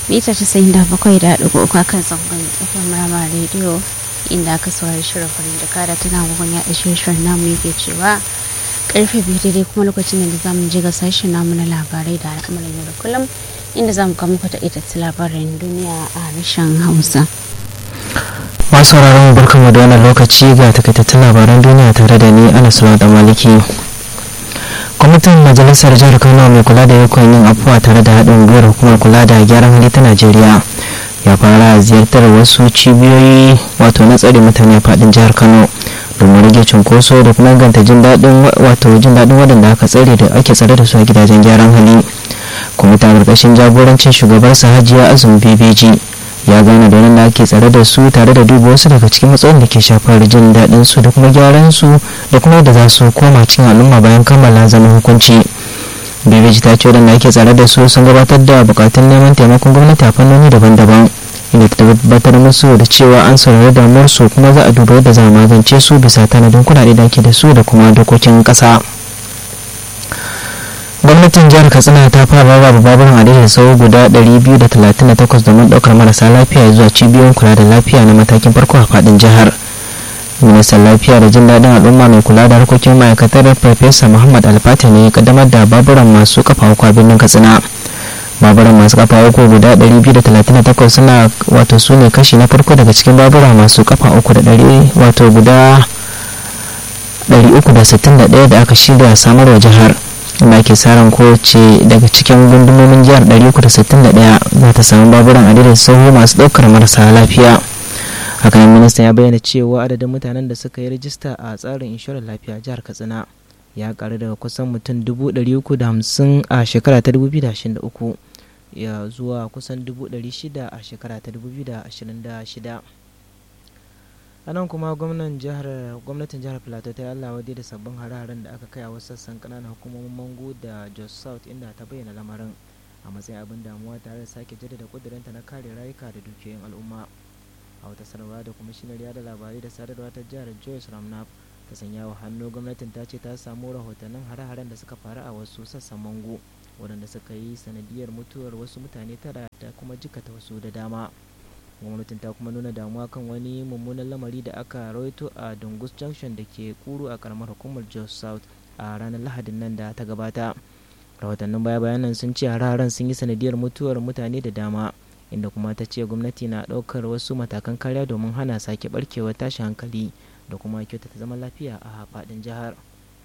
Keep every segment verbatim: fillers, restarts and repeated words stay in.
mita casa'in da bakwai da ɗigo uku akan zangon F M Rama Radio inda aka saurari shirin farin da kada tana gugun yaɗa shirin namu yake cewa karfe biyu daidai kuma lokacin da za mu je ga sashen namu na labarai da al'amuran yau da kullum inda za mu kama kwata itattun labaran duniya a harshen Hausa. Masu sauraron barkanmu da wannan lokaci ga takaitattun labaran duniya tare da ni Anas da Maliki. Kwamitin Majalisar Jihar Kano mai kula da yakon yin afuwa tare da haɗin gwiwar hukumar kula da gyaran hali ta Najeriya ya fara ziyartar wasu cibiyoyi wato na tsare mutane faɗin jihar Kano domin rage cunkoso da kuma inganta jin daɗin wato jin daɗin waɗanda aka tsare da ake tsare da su a gidajen gyaran hali. Kwamitin ƙarƙashin jagorancin shugabarsa Hajiya Azumi B B G ya gane da nan da ake tsare da su tare da duba wasu daga cikin matsalolin da ke shafar jin daɗin su da kuma gyaran su da kuma da za su koma cikin al'umma bayan kammala zaman hukunci. Bebeji ta ce wadanda ake tsare da su sun gabatar da bukatun neman taimakon gwamnati a fannoni daban-daban inda ta tabbatar musu da cewa an saurari damuwar su kuma za a duba yadda za a magance su bisa tanadin kuɗaɗe da ake da su da kuma dokokin ƙasa. Gwamnatin jihar Katsina ta fara rarraba baburan adadin sau guda ɗari biyu da talatin da takwas domin ɗaukar marasa lafiya zuwa cibiyoyin kula da lafiya na matakin farko a faɗin jihar. Ministan lafiya da jin daɗin al'umma mai kula da harkokin ma'aikatar Farfesa Muhammad Alfata ne ya kaddamar da baburan masu kafa uku a birnin Katsina. Baburan masu kafa uku guda ɗari biyu da talatin da takwas suna wato su ne kashi na farko daga cikin babura masu kafa uku da ɗari wato guda ɗari uku da sittin da ɗaya da aka shirya samarwa jihar. da ake tsarin kowace daga cikin gundumomin jihar ɗari uku da sittin da ɗaya za ta samu baburan adadin sauro masu ɗaukar marasa lafiya. Hakanan minista ya bayyana cewa adadin mutanen da suka yi rajista a tsarin inshorar lafiya jihar Katsina ya karu daga kusan mutum dubu ɗari uku da hamsin a shekara ta dubu biyu da ashirin da uku ya zuwa kusan dubu ɗari shida a shekara ta dubu biyu da ashirin da shida. A nan kuma gwamnatin jihar gwamnatin jihar Plateau ta yi Allah wadai da sabbin hare-haren da aka kai a wasu sassan kananan hukumomin Mango da Jos South inda ta bayyana lamarin a matsayin abin damuwa tare da sake jaddada kudurinta na kare rayuka da dukiyoyin al'umma. A wata sanarwa da kwamishinar yada labarai da sadarwa ta jihar Joyce Ramnap ta sanya wa hannu, gwamnatin ta ce ta samu rahotannin hare-haren da suka faru a wasu sassan Mango waɗanda suka yi sanadiyar mutuwar wasu mutane tara da kuma jikata wasu da dama. Gwamnatin ta kuma nuna damuwa kan wani mummunan lamari da aka rawaito a Dungus Junction da ke Kuru a karamar hukumar Jos South a ranar Lahadin nan da ta gabata. Rahotannin baya-bayan nan sun ce hare-haren sun yi sanadiyar mutuwar mutane da dama, inda kuma ta ce gwamnati na ɗaukar wasu matakan kariya domin hana sake barkewar tashin hankali da kuma kyautata zaman lafiya a faɗin jihar.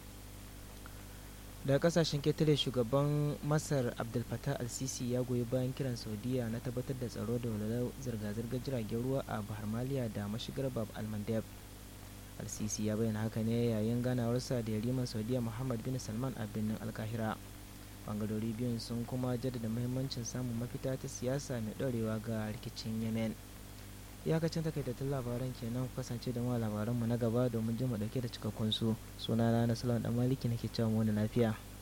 Daga kasashen ketare, shugaban Masar Abdel Fattah al-Sisi ya goyi bayan kiran Saudiya na tabbatar da tsaro da walwalar zirga-zirgar jiragen ruwa a Bahar Maliya da mashigar Bab al-Mandeb. Al-Sisi ya bayyana haka ne yayin ganawarsa da yariman Saudiya Muhammad bin Salman a birnin Alkahira. Bangarori biyun sun kuma jaddada muhimmancin samun mafita ta siyasa mai ɗorewa ga rikicin Yemen. Iyakacin takaitattun labaran kenan, kasance da ma labaranmu na gaba domin jin mu dauke da cikakkun su. Sunana na Sulaiman Dan Maliki nake cewa mu wani lafiya.